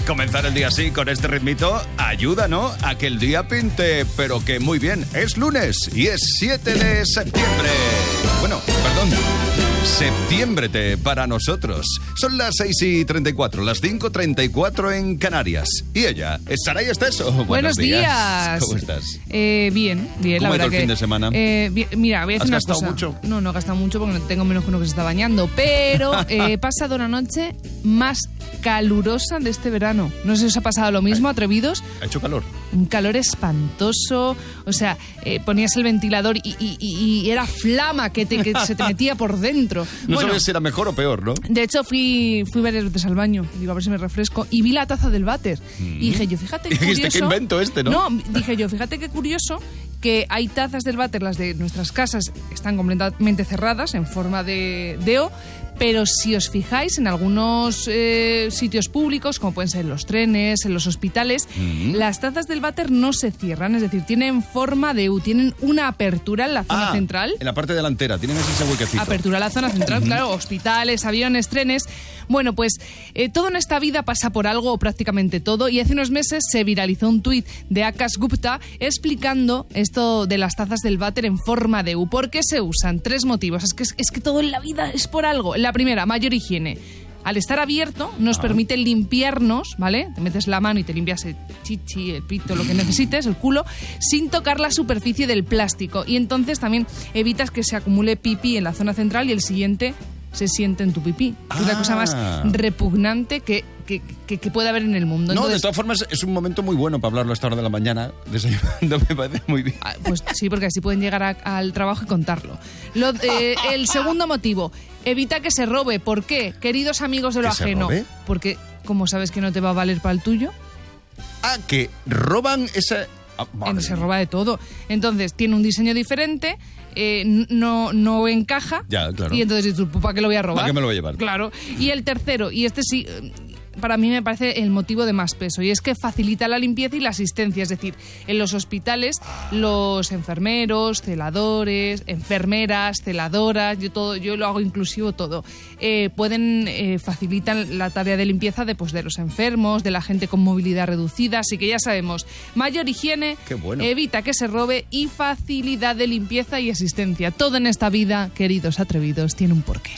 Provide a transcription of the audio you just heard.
Comenzar el día así, con este ritmito, ayuda, ¿no? A que el día pinte, pero que muy bien. Es lunes y es 7 de septiembre. Bueno, perdón. Septiembre para nosotros. Son las 6:34, las 5:34 en Canarias. Y ella es Saray Esteso. Buenos días. ¿Cómo estás? Bien, ¿Cómo la verdad ha ido el fin de semana? Mira, voy a decir una cosa. ¿Has gastado mucho? No he gastado mucho porque no tengo menos que uno que se está bañando. Pero he pasado una noche más calurosa de este verano. No sé si os ha pasado lo mismo, atrevidos. ¿Ha hecho calor? Un calor espantoso. O sea, ponías el ventilador y era flama que se te metía por dentro. No sabes si era mejor o peor, ¿no? De hecho, fui varias veces al baño, digo, a ver si me refresco, y vi la taza del váter. Y dije yo, fíjate qué curioso. ¿Qué invento este, no? No, dije yo, fíjate qué curioso que hay tazas del váter, las de nuestras casas están completamente cerradas en forma de O, pero si os fijáis en algunos sitios públicos, como pueden ser en los trenes, en los hospitales, las tazas del váter no se cierran, es decir, tienen forma de U, tienen una apertura en la zona central. En la parte delantera, tienen ese huequecito. Apertura a la zona central, claro, hospitales, aviones, trenes. Bueno, pues todo en esta vida pasa por algo, o prácticamente todo, y hace unos meses se viralizó un tuit de Akash Gupta explicando esto de las tazas del váter en forma de U. ¿Por qué se usan? 3 motivos. Es que todo en la vida es por algo. La primera, mayor higiene. Al estar abierto, nos permite limpiarnos, ¿vale? Te metes la mano y te limpias el chichi, el pito, lo que necesites, el culo, sin tocar la superficie del plástico. Y entonces también evitas que se acumule pipí en la zona central y el siguiente se siente en tu pipí. Es la cosa más repugnante que puede haber en el mundo. Entonces, no, de todas formas, es un momento muy bueno para hablarlo a esta hora de la mañana, desayunando, me parece muy bien. Pues sí, porque así pueden llegar al trabajo y contarlo. El segundo motivo, evita que se robe. ¿Por qué? Queridos amigos de lo ajeno. ¿Se robe? Porque, ¿cómo sabes que no te va a valer para el tuyo? Que roban esa... Se roba de todo. Entonces, tiene un diseño diferente, no encaja. Ya, claro. Y entonces dices, ¿para qué lo voy a robar? ¿Para qué me lo voy a llevar? Claro. Y el tercero, y este sí, para mí me parece el motivo de más peso, y es que facilita la limpieza y la asistencia. Es decir, en los hospitales, los enfermeros, celadores, enfermeras, celadoras, yo lo hago inclusivo todo, facilitan la tarea de limpieza de los enfermos, de la gente con movilidad reducida. Así que ya sabemos, mayor higiene, qué bueno, evita que se robe y facilidad de limpieza y asistencia. Todo en esta vida, queridos atrevidos, tiene un porqué.